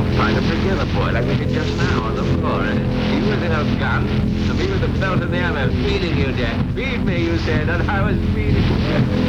you'll find a together boy like we did just now on the floor. You with a gun, and me with the belt in the other, feeding you, Jack. Feed me, you said, and I was feeding you.